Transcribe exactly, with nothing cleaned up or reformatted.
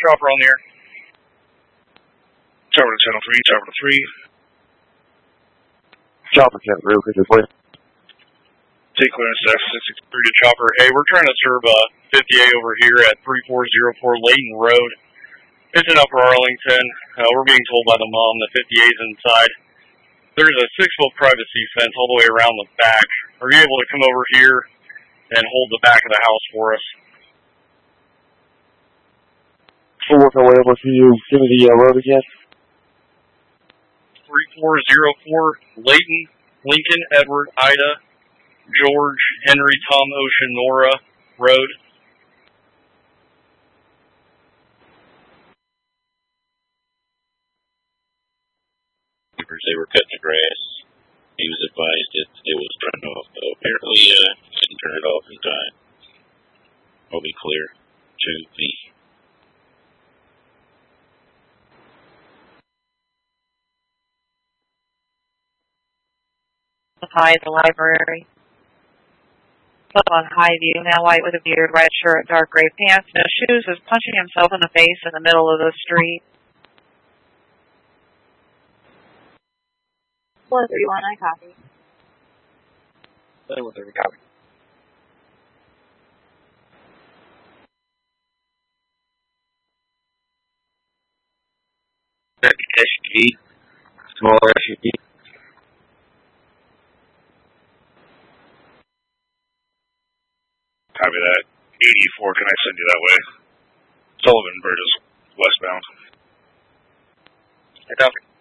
chopper on the air. Chopper to channel three, chopper to three. Chopper ten, real quick, please. Take clearance to F six six three to Chopper, hey, we're trying to serve uh, fifty A over here at three four zero four Layton Road. It's in Upper Arlington. Uh, we're being told by the mom that fifty A is inside. There's a six-foot privacy fence all the way around the back. Are you able to come over here and hold the back of the house for us? We'll work our way over to you. Give me the uh, road again. three four zero four Layton, Lincoln, Edward, Ida, George, Henry, Tom, Ocean, Nora Road. They were cutting the grass. He was advised it, it was turned off, so apparently uh, didn't turn it off in time. I'll be clear to me. Hi, the library. Up on Highview, now white with a beard, red shirt, dark gray pants, no shoes, is punching himself in the face in the middle of the street. four three one, I copy. four three one, copy. S U V, smaller S U V. Copy that. eighty-four, can I send you that way? Sullivan Bridge is westbound. I copy.